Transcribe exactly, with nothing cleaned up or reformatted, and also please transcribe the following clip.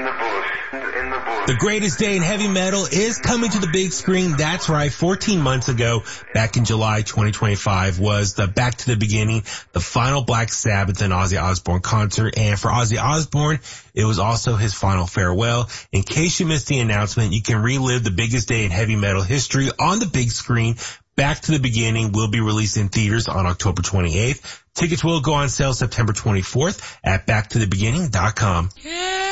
in the booth. In the booth. The greatest day in heavy metal is coming to the big screen. That's right. fourteen months ago, back in July twenty twenty-five, was the Back to the Beginning, the final Black Sabbath and Ozzy Osbourne concert. And for Ozzy Osbourne, it was also his final farewell. In case you missed the announcement, you can relive the biggest day in heavy metal history on the big screen. Back to the Beginning will be released in theaters on October twenty-eighth. Tickets will go on sale September twenty-fourth at back to the beginning dot com. Yeah.